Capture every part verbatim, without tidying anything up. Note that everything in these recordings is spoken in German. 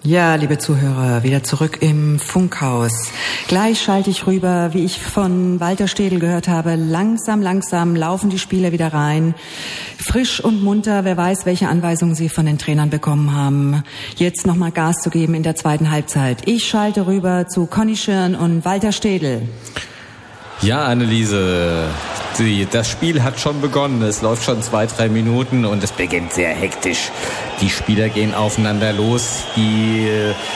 Ja, liebe Zuhörer, wieder zurück im Funkhaus. Gleich schalte ich rüber, wie ich von Walter Städel gehört habe. Langsam, langsam laufen die Spieler wieder rein. Frisch und munter, wer weiß, welche Anweisungen sie von den Trainern bekommen haben. Jetzt nochmal Gas zu geben in der zweiten Halbzeit. Ich schalte rüber zu Conny Schirn und Walter Städel. Ja, Anneliese, die, das Spiel hat schon begonnen. Es läuft schon zwei, drei Minuten und es beginnt sehr hektisch. Die Spieler gehen aufeinander los. Die,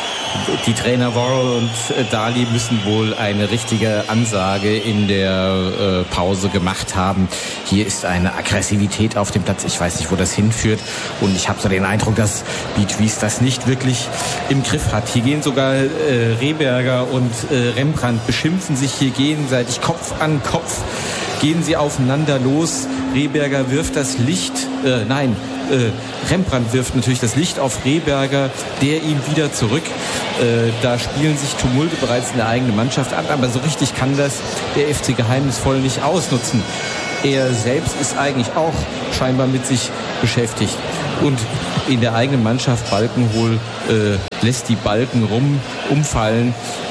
die Trainer Worrell und Daly müssen wohl eine richtige Ansage in der äh, Pause gemacht haben. Hier ist eine Aggressivität auf dem Platz. Ich weiß nicht, wo das hinführt. Und ich habe so den Eindruck, dass Beat Wies das nicht wirklich im Griff hat. Hier gehen sogar äh, Rehberger und äh, Rembrandt beschimpfen sich hier gegenseitig Kopf an Kopf. Gehen sie aufeinander los. Rehberger wirft das Licht, äh, nein, äh, Rembrandt wirft natürlich das Licht auf Rehberger, der ihm wieder zurück. Äh, da spielen sich Tumulte bereits in der eigenen Mannschaft ab, aber so richtig kann das der F C geheimnisvoll nicht ausnutzen. Er selbst ist eigentlich auch scheinbar mit sich beschäftigt. Und in der eigenen Mannschaft Balkenhol äh, lässt die Balken rum umfallen.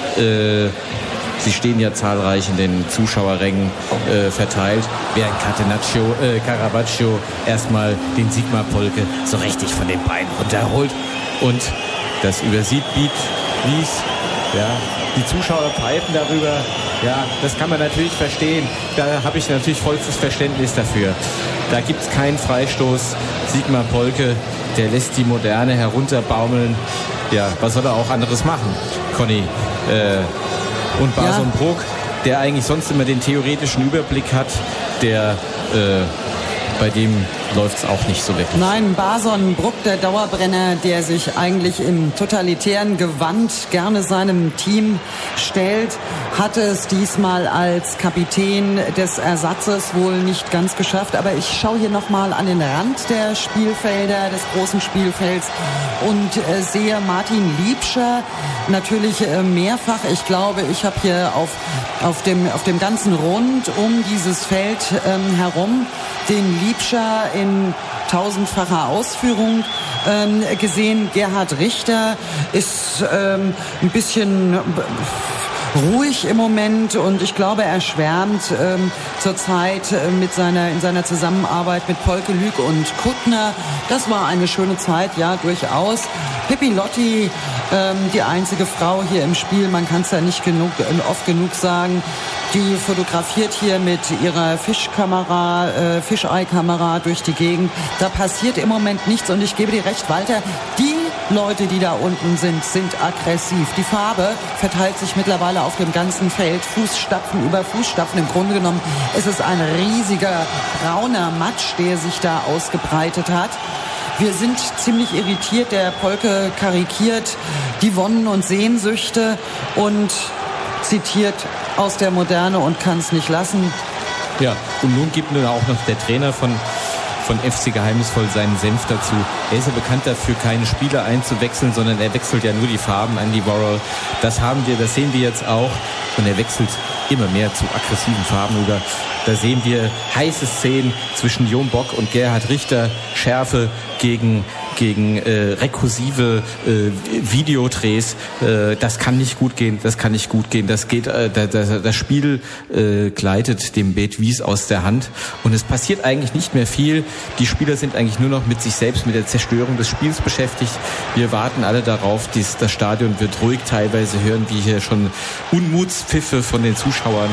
Äh, Sie stehen ja zahlreich in den Zuschauerrängen äh, verteilt, während Catenaccio, äh, Caravaggio erstmal den Sigmar Polke so richtig von den Beinen runterholt. Und das übersieht Beat Wies. Ja, die Zuschauer pfeifen darüber. Ja, das kann man natürlich verstehen. Da habe ich natürlich vollstes Verständnis dafür. Da gibt es keinen Freistoß. Sigmar Polke, der lässt die Moderne herunterbaumeln. Ja, was soll er auch anderes machen, Conny? Äh, Und Bason ja. Bruck, der eigentlich sonst immer den theoretischen Überblick hat, der äh, bei dem läuft es auch nicht so wirklich. Nein, Bason Bruck, der Dauerbrenner, der sich eigentlich im totalitären Gewand gerne seinem Team stellt, hatte es diesmal als Kapitän des Ersatzes wohl nicht ganz geschafft. Aber ich schaue hier nochmal an den Rand der Spielfelder, des großen Spielfelds und äh, sehe Martin Liebscher natürlich äh, mehrfach. Ich glaube, ich habe hier auf, auf, dem, auf dem ganzen Rund um dieses Feld ähm, herum den Liebscher in tausendfacher Ausführung ähm, gesehen. Gerhard Richter ist ähm, ein bisschen ruhig im Moment und ich glaube, er schwärmt ähm, zurzeit äh, mit seiner, in seiner Zusammenarbeit mit Polke, Lüg und Kuttner. Das war eine schöne Zeit, ja, durchaus. Pippi Lotti, ähm, die einzige Frau hier im Spiel, man kann es ja nicht genug, oft genug sagen, die fotografiert hier mit ihrer Fischkamera, äh, Fischei-Kamera durch die Gegend. Da passiert im Moment nichts und ich gebe dir recht, Walter, die Leute, die da unten sind, sind aggressiv. Die Farbe verteilt sich mittlerweile auf dem ganzen Feld. Fußstapfen über Fußstapfen. Im Grunde genommen ist es ein riesiger brauner Matsch, der sich da ausgebreitet hat. Wir sind ziemlich irritiert. Der Polke karikiert die Wonnen und Sehnsüchte und zitiert aus der Moderne und kann es nicht lassen. Ja, und nun gibt nun auch noch der Trainer von von F C Geheimnisvoll seinen Senf dazu. Er ist ja bekannt dafür, keine Spieler einzuwechseln, sondern er wechselt ja nur die Farben an die Worrell. Das haben wir, das sehen wir jetzt auch. Und er wechselt immer mehr zu aggressiven Farben über. Da sehen wir heiße Szenen zwischen Jon Bock und Gerhard Richter. Schärfe gegen gegen äh, rekursive äh, Videodrehs. Äh, das kann nicht gut gehen. Das kann nicht gut gehen. Das geht. Äh, da, da, das Spiel äh, gleitet dem Beat Wies aus der Hand und es passiert eigentlich nicht mehr viel. Die Spieler sind eigentlich nur noch mit sich selbst, mit der Zerstörung des Spiels beschäftigt. Wir warten alle darauf. Dies, das Stadion wird ruhig. Teilweise hören wir hier schon Unmutspfiffe von den Zuschauern.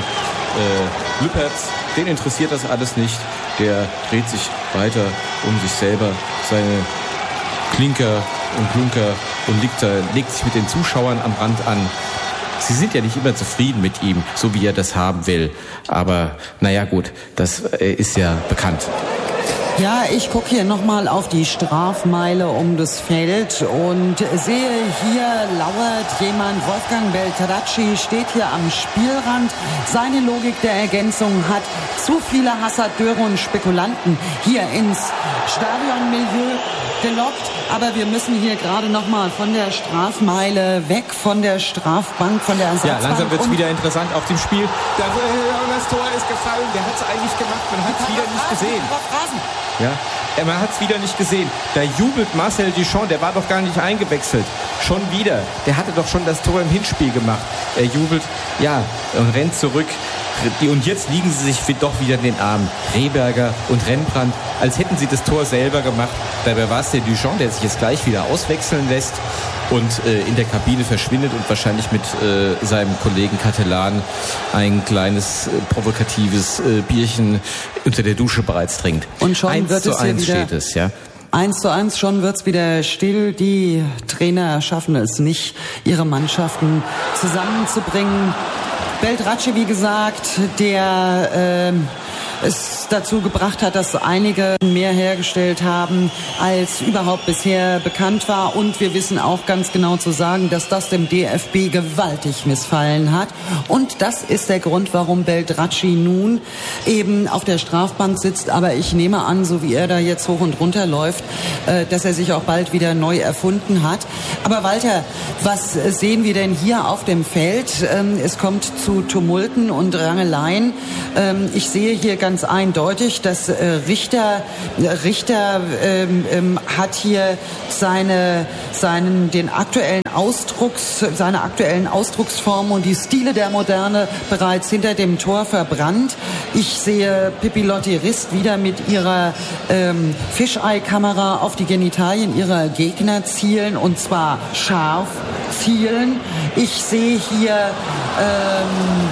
Äh, Lüpertz, den interessiert das alles nicht. Der dreht sich weiter um sich selber. Seine Klinker und Klunker und liegt, da, legt sich mit den Zuschauern am Rand an. Sie sind ja nicht immer zufrieden mit ihm, so wie er das haben will. Aber naja gut, das ist ja bekannt. Ja, ich gucke hier nochmal auf die Strafmeile um das Feld und sehe, hier lauert jemand. Wolfgang Beltracchi steht hier am Spielrand. Seine Logik der Ergänzung hat zu viele Hasardeure und Spekulanten hier ins Stadionmilieu gelockt, aber wir müssen hier gerade noch mal von der Strafmeile weg, von der Strafbank, von der Ersatzbank. Ja, langsam wird es wieder interessant auf dem Spiel. Da, das Tor ist gefallen, der hat es eigentlich gemacht, man hat es wieder nicht gesehen. Ja, man hat es wieder nicht gesehen. Da jubelt Marcel Duchamp, der war doch gar nicht eingewechselt. Schon wieder. Der hatte doch schon das Tor im Hinspiel gemacht. Er jubelt, ja, und rennt zurück. Und jetzt liegen sie sich doch wieder in den Armen. Rehberger und Rembrandt, als hätten sie das Tor selber gemacht. Dabei war es der Duchamp, der sich jetzt gleich wieder auswechseln lässt und äh, in der Kabine verschwindet und wahrscheinlich mit äh, seinem Kollegen Catalan ein kleines äh, provokatives äh, Bierchen unter der Dusche bereits trinkt. Und schon eins wird zu es hier eins wieder steht es, ja. Eins zu eins, schon wird's wieder still. Die Trainer schaffen es nicht, ihre Mannschaften zusammenzubringen. Beltracchi, wie gesagt, der äh, es dazu gebracht hat, dass einige mehr hergestellt haben, als überhaupt bisher bekannt war. Und wir wissen auch ganz genau zu sagen, dass das dem D F B gewaltig missfallen hat. Und das ist der Grund, warum Beltracchi nun eben auf der Strafbank sitzt. Aber ich nehme an, so wie er da jetzt hoch und runter läuft, äh, dass er sich auch bald wieder neu erfunden hat. Aber Walter, was sehen wir denn hier auf dem Feld? Ähm, es kommt zu Tumulten und Rangeleien. Ähm, ich sehe hier ganz eindeutig, dass äh, Richter Richter ähm, ähm, hat hier seine seinen den aktuellen Ausdrucks seine aktuellen Ausdrucksformen und die Stile der Moderne bereits hinter dem Tor verbrannt. Ich sehe Pippi Lotti-Rist wieder mit ihrer ähm, Fisheye-Kamera auf die Genitalien ihrer Gegner zielen, und zwar scharf zielen. Ich sehe hier ähm,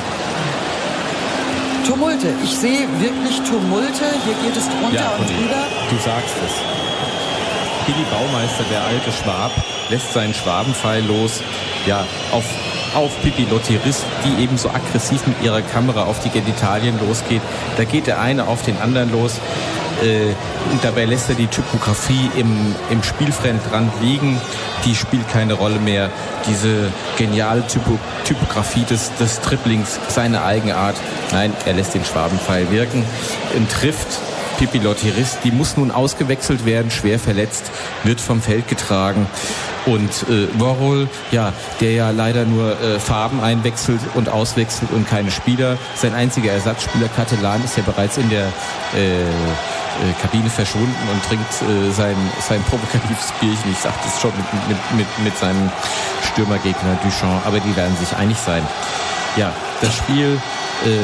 Tumulte. Ich sehe wirklich Tumulte. Hier geht es drunter ja, und drüber. Du sagst es. Billy Baumeister, der alte Schwab, lässt seinen Schwabenpfeil los. Ja, auf, auf Pippi Lotti-Rist, die eben so aggressiv mit ihrer Kamera auf die Genitalien losgeht. Da geht der eine auf den anderen los. Äh, und dabei lässt er die Typografie im, im Spielfeldrand liegen. Die spielt keine Rolle mehr. Diese geniale Typo, Typografie des, des Triplings, seine eigene Art. Nein, er lässt den Schwabenpfeil wirken und trifft Pippi Lotti-Rist. Die muss nun ausgewechselt werden, schwer verletzt, wird vom Feld getragen. Und äh, Warhol, ja, der ja leider nur äh, Farben einwechselt und auswechselt und keine Spieler. Sein einziger Ersatzspieler, Catalan, ist ja bereits in der äh, äh, Kabine verschwunden und trinkt äh, sein, sein provokatives Bierchen. Ich sagte es schon mit, mit, mit, mit seinem Stürmergegner Duchamp, aber die werden sich einig sein. Ja, das Spiel äh,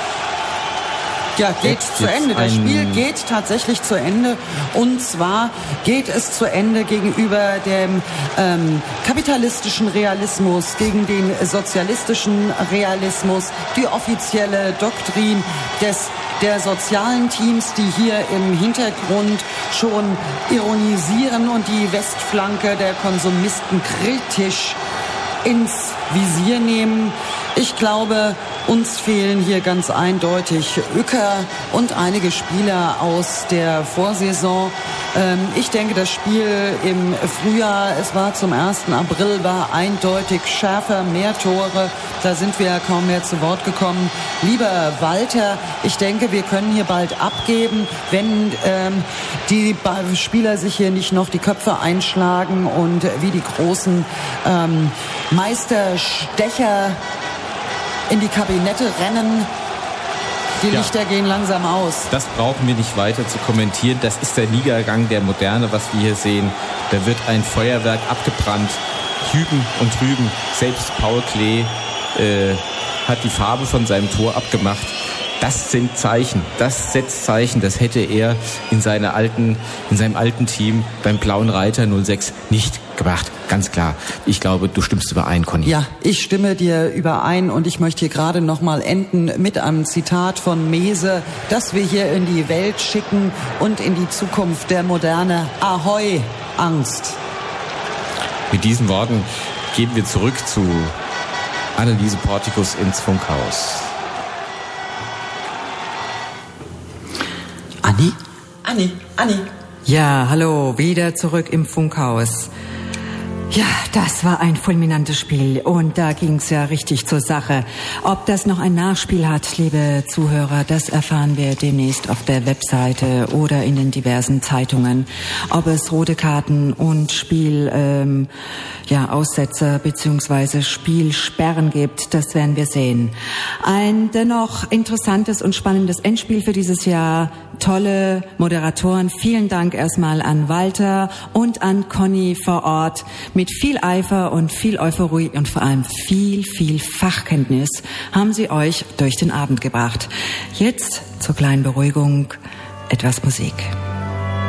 Ja, geht zu Ende. Das Spiel geht tatsächlich zu Ende. Und zwar geht es zu Ende gegenüber dem ähm, kapitalistischen Realismus, gegen den sozialistischen Realismus, die offizielle Doktrin des der sozialen Teams, die hier im Hintergrund schon ironisieren und die Westflanke der Konsumisten kritisch ins Visier nehmen. Ich glaube, uns fehlen hier ganz eindeutig Uecker und einige Spieler aus der Vorsaison. Ähm, ich denke, das Spiel im Frühjahr, es war zum ersten April, war eindeutig schärfer, mehr Tore. Da sind wir ja kaum mehr zu Wort gekommen. Lieber Walter, ich denke, wir können hier bald abgeben, wenn ähm, die Spieler sich hier nicht noch die Köpfe einschlagen und wie die großen ähm, Meisterstecher in die Kabinette rennen. Die ja. Lichter gehen langsam aus. Das brauchen wir nicht weiter zu kommentieren. Das ist der Niedergang der Moderne, was wir hier sehen. Da wird ein Feuerwerk abgebrannt. Hüben und drüben. Selbst Paul Klee äh, hat die Farbe von seinem Tor abgemacht. Das sind Zeichen, das setzt Zeichen, das hätte er in, seiner alten, in seinem alten Team beim Blauen Reiter null sechs nicht gemacht. Ganz klar. Ich glaube, du stimmst überein, Conny. Ja, ich stimme dir überein und ich möchte hier gerade noch mal enden mit einem Zitat von Mese, das wir hier in die Welt schicken und in die Zukunft der Moderne. Ahoi, Angst. Mit diesen Worten gehen wir zurück zu Anneliese Portikus ins Funkhaus. Anni? Anni, Anni. Ja, hallo, wieder zurück im Funkhaus. Ja, das war ein fulminantes Spiel und da ging's ja richtig zur Sache. Ob das noch ein Nachspiel hat, liebe Zuhörer, das erfahren wir demnächst auf der Webseite oder in den diversen Zeitungen. Ob es rote Karten und Spiel, ähm, ja, Aussetzer beziehungsweise Spielsperren gibt, das werden wir sehen. Ein dennoch interessantes und spannendes Endspiel für dieses Jahr. Tolle Moderatoren. Vielen Dank erstmal an Walter und an Conny vor Ort. Mit viel Eifer und viel Euphorie und vor allem viel, viel Fachkenntnis haben sie euch durch den Abend gebracht. Jetzt zur kleinen Beruhigung etwas Musik.